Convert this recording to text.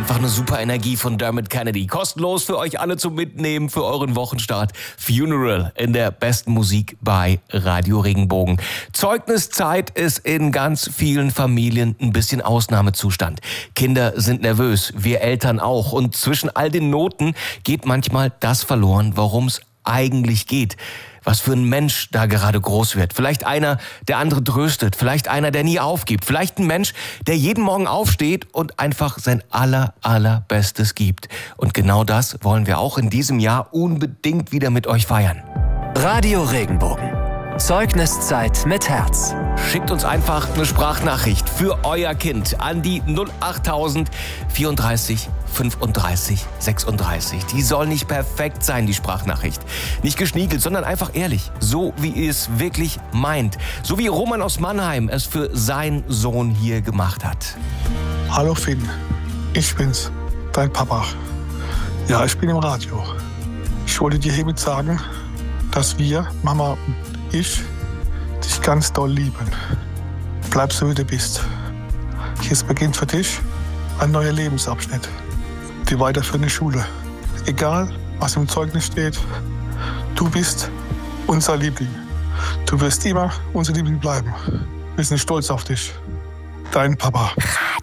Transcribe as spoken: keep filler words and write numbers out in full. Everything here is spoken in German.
Einfach eine super Energie von Dermot Kennedy. Kostenlos für euch alle zum Mitnehmen für euren Wochenstart. Funeral in der besten Musik bei Radio Regenbogen. Zeugniszeit ist in ganz vielen Familien ein bisschen Ausnahmezustand. Kinder sind nervös, wir Eltern auch. Und zwischen all den Noten geht manchmal das verloren, worum es eigentlich geht. Was für ein Mensch da gerade groß wird. Vielleicht einer, der andere tröstet. Vielleicht einer, der nie aufgibt. Vielleicht ein Mensch, der jeden Morgen aufsteht und einfach sein aller, allerbestes gibt. Und genau das wollen wir auch in diesem Jahr unbedingt wieder mit euch feiern. Radio Regenbogen. Zeugniszeit mit Herz. Schickt uns einfach eine Sprachnachricht für euer Kind an die null achttausend vierunddreißig fünfunddreißig sechsunddreißig. Die soll nicht perfekt sein, die Sprachnachricht. Nicht geschniegelt, sondern einfach ehrlich. So, wie ihr es wirklich meint. So wie Roman aus Mannheim es für seinen Sohn hier gemacht hat. Hallo Finn, ich bin's, dein Papa. Ja, ich bin im Radio. Ich wollte dir hiermit sagen, dass wir, Mama und ich, dich ganz doll lieben. Bleib so, wie du bist. Jetzt beginnt für dich ein neuer Lebensabschnitt. Die weiterführende Schule. Egal, was im Zeugnis steht, du bist unser Liebling. Du wirst immer unser Liebling bleiben. Wir sind stolz auf dich. Dein Papa.